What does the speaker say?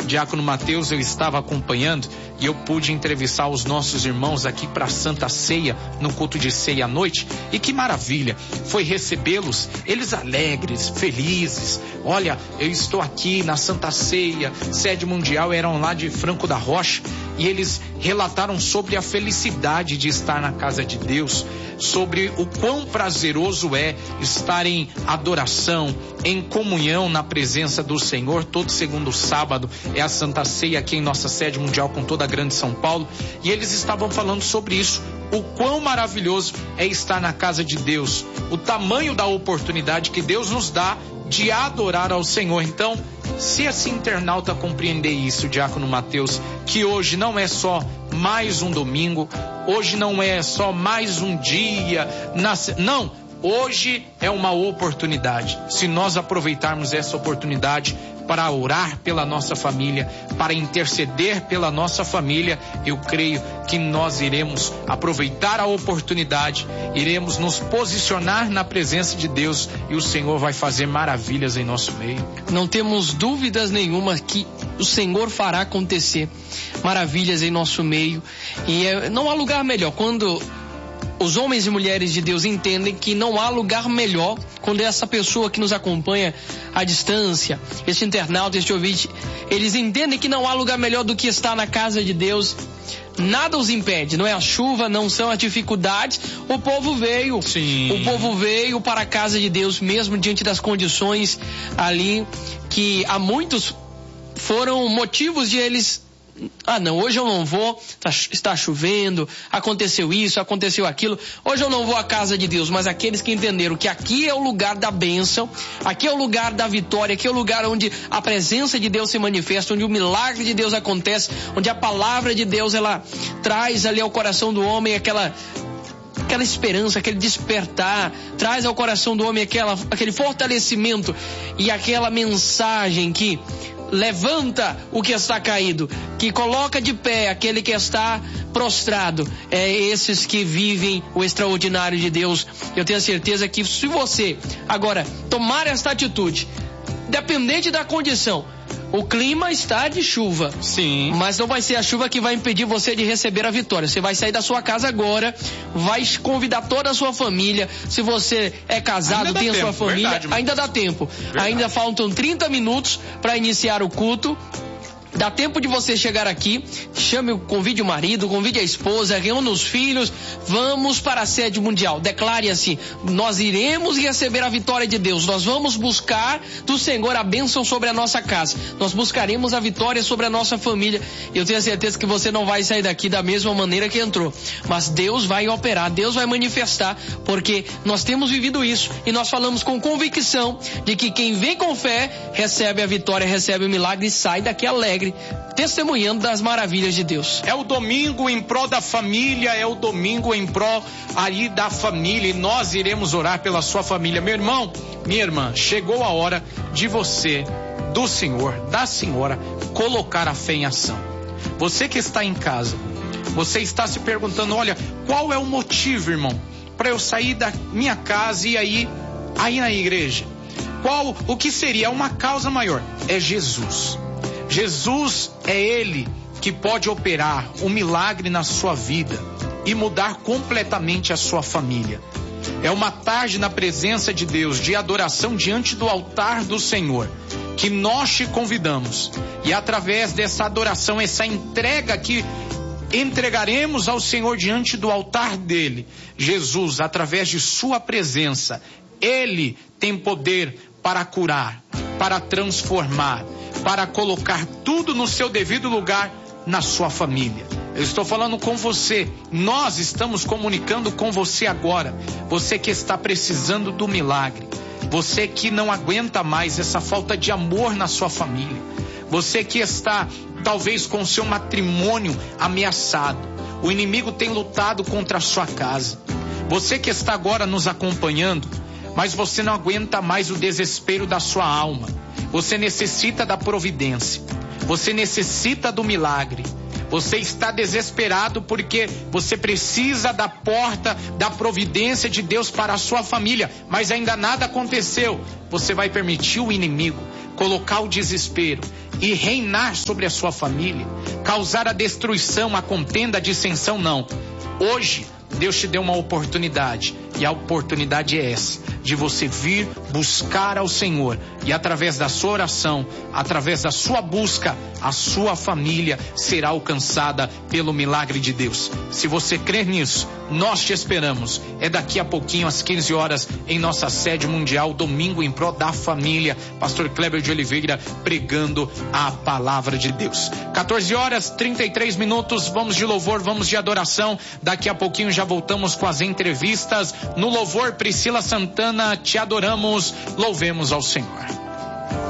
Diácono Mateus, eu estava acompanhando e eu pude entrevistar os nossos irmãos aqui para a Santa Ceia, no culto de ceia à noite, e que maravilha foi recebê-los, eles alegres, felizes. Olha, eu estou aqui na Santa Ceia, sede mundial, eram lá de Franco da Rocha, e eles relataram sobre a felicidade de estar na casa de Deus, sobre o quão prazeroso é estar em adoração, em comunhão na presença do Senhor. Todo segundo sábado é a Santa Ceia aqui em nossa sede mundial com toda a grande São Paulo, e eles estavam falando sobre isso, o quão maravilhoso é estar na casa de Deus, o tamanho da oportunidade que Deus nos dá de adorar ao Senhor. Então, se esse internauta compreender isso, Diácono Mateus, que hoje não é só mais um domingo, hoje não é só mais um dia, não, hoje é uma oportunidade. Se nós aproveitarmos essa oportunidade para orar pela nossa família, para interceder pela nossa família, eu creio que nós iremos aproveitar a oportunidade, iremos nos posicionar na presença de Deus e o Senhor vai fazer maravilhas em nosso meio. Não temos dúvidas nenhuma que o Senhor fará acontecer maravilhas em nosso meio, e não há lugar melhor quando os homens e mulheres de Deus entendem que não há lugar melhor, quando essa pessoa que nos acompanha à distância, este internauta, este ouvinte, eles entendem que não há lugar melhor do que estar na casa de Deus. Nada os impede, não é a chuva, não são as dificuldades. O povo veio, Sim. O povo veio para a casa de Deus, mesmo diante das condições ali, que há muitos foram motivos de eles: não, hoje eu não vou, está chovendo, aconteceu isso, aconteceu aquilo, hoje eu não vou à casa de Deus. Mas aqueles que entenderam que aqui é o lugar da bênção, aqui é o lugar da vitória, aqui é o lugar onde a presença de Deus se manifesta, onde o milagre de Deus acontece, onde a palavra de Deus ela traz ali ao coração do homem aquela esperança, aquele despertar, traz ao coração do homem aquele fortalecimento e aquela mensagem que levanta o que está caído, que coloca de pé aquele que está prostrado. É esses que vivem o extraordinário de Deus. Eu tenho a certeza que se você agora tomar esta atitude, dependente da condição, o clima está de chuva. Sim. Mas não vai ser a chuva que vai impedir você de receber a vitória. Você vai sair da sua casa agora, vai convidar toda a sua família. Se você é casado, tem a sua família, verdade, ainda dá tempo. Verdade. Ainda faltam 30 minutos para iniciar o culto. Dá tempo de você chegar aqui, convide o marido, convide a esposa, reúna os filhos, vamos para a sede mundial. Declare assim: nós iremos receber a vitória de Deus, nós vamos buscar do Senhor a bênção sobre a nossa casa, nós buscaremos a vitória sobre a nossa família. Eu tenho a certeza que você não vai sair daqui da mesma maneira que entrou, mas Deus vai operar, Deus vai manifestar, porque nós temos vivido isso e nós falamos com convicção de que quem vem com fé recebe a vitória, recebe o milagre e sai daqui alegre, testemunhando das maravilhas de Deus. É o domingo em prol da família, é o domingo em prol aí da família, e nós iremos orar pela sua família. Meu irmão, minha irmã, chegou a hora de você, do senhor, da senhora, colocar a fé em ação. Você que está em casa, você está se perguntando: olha, qual é o motivo, irmão, para eu sair da minha casa e aí na igreja? O que seria uma causa maior? É Jesus. Jesus é Ele que pode operar um milagre na sua vida e mudar completamente a sua família. É uma tarde na presença de Deus, de adoração diante do altar do Senhor, que nós te convidamos. E através dessa adoração, essa entrega que entregaremos ao Senhor diante do altar dele, Jesus, através de sua presença, Ele tem poder para curar, para transformar, para colocar tudo no seu devido lugar na sua família. Eu estou falando com você, nós estamos comunicando com você agora, você que está precisando do milagre, você que não aguenta mais essa falta de amor na sua família, você que está talvez com seu matrimônio ameaçado, o inimigo tem lutado contra a sua casa, você que está agora nos acompanhando, mas você não aguenta mais o desespero da sua alma, você necessita da providência, você necessita do milagre, você está desesperado porque você precisa da porta da providência de Deus para a sua família, mas ainda nada aconteceu. Você vai permitir o inimigo colocar o desespero e reinar sobre a sua família, causar a destruição, a contenda, a dissensão, não. Hoje, Deus te deu uma oportunidade, e a oportunidade é essa, de você vir buscar ao Senhor, e através da sua oração, através da sua busca, a sua família será alcançada pelo milagre de Deus. Se você crer nisso, nós te esperamos. É daqui a pouquinho, às 15 horas, em nossa sede mundial, domingo em prol da família. Pastor Kleber de Oliveira pregando a palavra de Deus. 14 horas, 33 minutos, vamos de louvor, vamos de adoração. Daqui a pouquinho já voltamos com as entrevistas. No louvor, Priscila Santana, te adoramos, louvemos ao Senhor.